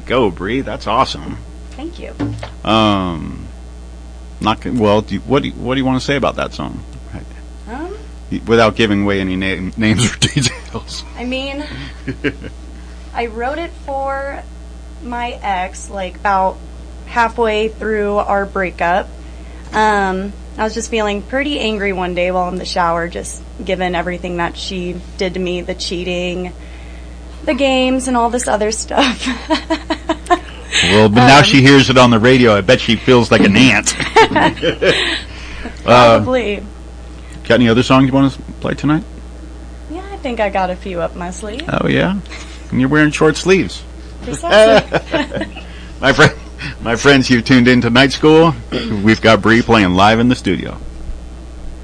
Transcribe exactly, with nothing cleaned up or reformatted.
go, Bree. That's awesome. Thank you. Um, not well. Do you, what do you, what do you want to say about that song? Um, Without giving away any na- names or details. I mean, I wrote it for my ex, like about halfway through our breakup. Um, I was just feeling pretty angry one day while in the shower, just given everything that she did to me, the cheating, the games, and all this other stuff. Well, but now um, she hears it on the radio. I bet she feels like an ant. Probably. Uh, got any other songs you want to play tonight? Yeah, I think I got a few up my sleeve. Oh, yeah? And you're wearing short sleeves. Precisely. My friend, my friends, you've tuned in to Night School. We've got Bree playing live in the studio.